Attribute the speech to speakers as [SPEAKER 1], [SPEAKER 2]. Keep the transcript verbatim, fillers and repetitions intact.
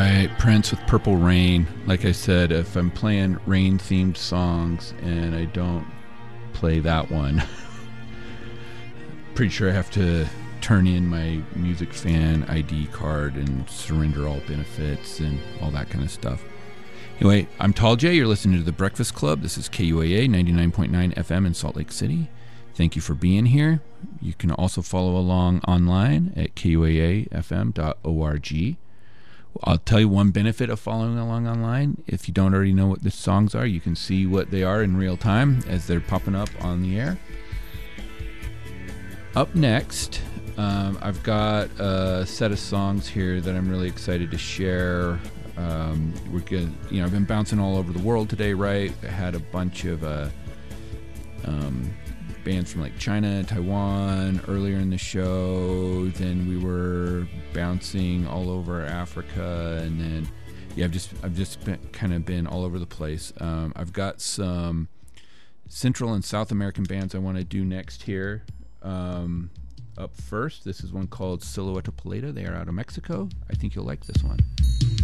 [SPEAKER 1] right, Prince with Purple Rain. Like I said, if I'm playing rain-themed songs and I don't play that one, pretty sure I have to turn in my music fan I D card and surrender all benefits and all that kind of stuff. Anyway, I'm Tall J. You're listening to The Breakfast Club. This is K U A A ninety-nine point nine F M in Salt Lake City. Thank you for being here. You can also follow along online at K U A A F M dot org. I'll tell you one benefit of following along online. If you don't already know what the songs are, you can see what they are in real time as they're popping up on the air. Up next, um, I've got a set of songs here that I'm really excited to share. Um, we're good. You know, I've been bouncing all over the world today, right? I had a bunch of uh, um, bands from like China, Taiwan earlier in the show. Then we were bouncing all over Africa, and then yeah, I've just I've just been, kind of been all over the place. Um, I've got some Central and South American bands I want to do next here. Um, up first, this is one called Silhouette Paleta. They are out of Mexico. I think you'll like this one.